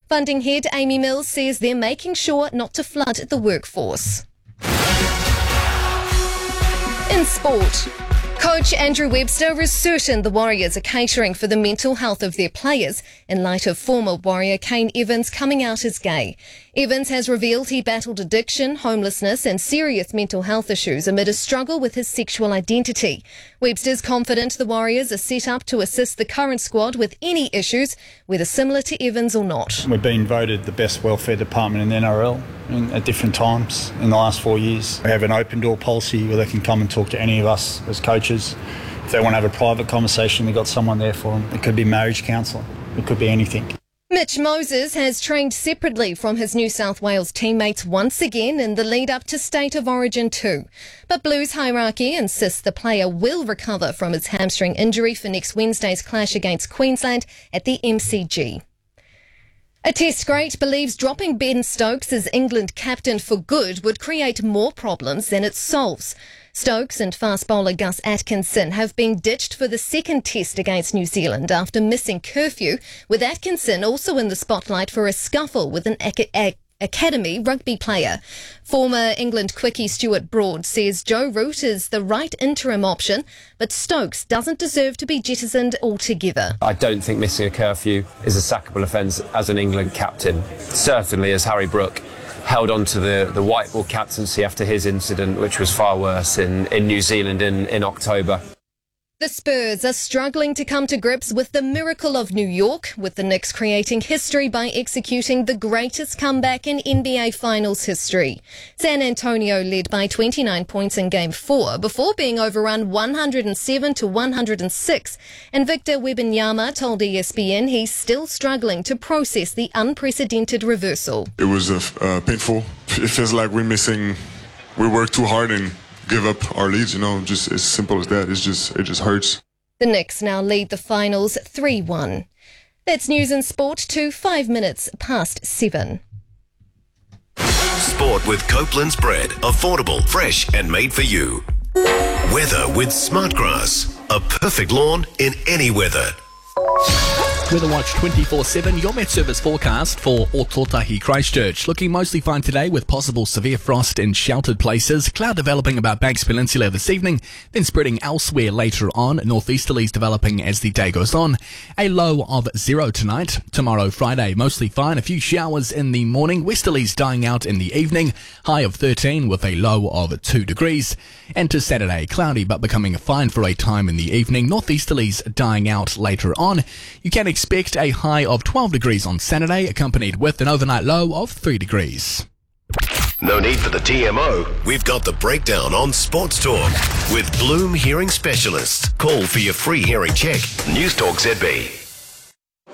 Funding head Amy Mills says they're making sure not to flood the workforce. In sport, coach Andrew Webster is certain the Warriors are catering for the mental health of their players in light of former Warrior Kane Evans coming out as gay. Evans has revealed he battled addiction, homelessness and serious mental health issues amid a struggle with his sexual identity. Webster's confident the Warriors are set up to assist the current squad with any issues, whether similar to Evans or not. We've been voted the best welfare department in the NRL at different times in the last 4 years. We have an open door policy where they can come and talk to any of us as coaches. If they want to have a private conversation, they've got someone there for them. It could be marriage counselling. It could be anything. Mitch Moses has trained separately from his New South Wales teammates once again in the lead up to State of Origin 2. But Blues hierarchy insists the player will recover from his hamstring injury for next Wednesday's clash against Queensland at the MCG. A Test great believes dropping Ben Stokes as England captain for good would create more problems than it solves. Stokes and fast bowler Gus Atkinson have been ditched for the second Test against New Zealand after missing curfew, with Atkinson also in the spotlight for a scuffle with an academy rugby player. Former England quickie Stuart Broad says Joe Root is the right interim option, but Stokes doesn't deserve to be jettisoned altogether. I don't think missing a curfew is a sackable offence as an England captain. Certainly as Harry Brook held on to the white ball captaincy after his incident, which was far worse in New Zealand in October. The Spurs are struggling to come to grips with the miracle of New York, with the Knicks creating history by executing the greatest comeback in NBA Finals history. San Antonio led by 29 points in Game 4 before being overrun 107-106, and Victor Wembanyama told ESPN he's still struggling to process the unprecedented reversal. It was painful. It feels like we worked too hard and give up our leads, just as simple as that. It just hurts. The Knicks now lead the finals 3-1. That's news and sport to 5 minutes past 7. Sport with Copeland's bread. Affordable, fresh and made for you. Weather with Smartgrass. A perfect lawn in any weather. Weather Watch 24/7, your Met Service forecast for Ōtautahi Christchurch. Looking mostly fine today with possible severe frost in sheltered places. Cloud developing about Banks Peninsula this evening, then spreading elsewhere later on. Northeasterlies developing as the day goes on. A low of 0 tonight. Tomorrow, Friday, mostly fine. A few showers in the morning. Westerlies dying out in the evening. High of 13 with a low of 2 degrees. And to Saturday, cloudy but becoming fine for a time in the evening. Northeasterlies dying out later on. You can expect a high of 12 degrees on Saturday, accompanied with an overnight low of 3 degrees. No need for the TMO. We've got the breakdown on Sports Talk with Bloom Hearing Specialists. Call for your free hearing check. News Talk ZB.